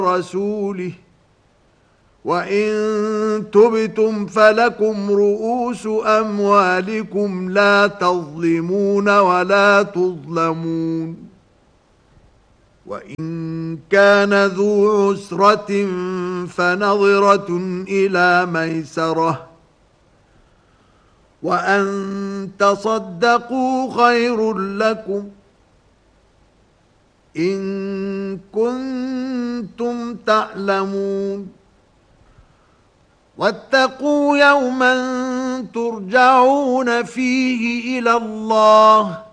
ورسوله وإن تبتم فلكم رؤوس أموالكم لا تظلمون ولا تظلمون وإن كان ذو عسرة فنظرة إلى ميسرة وأن تصدقوا خير لكم إن كنتم تعلمون واتقوا يوما ترجعون فيه إلى الله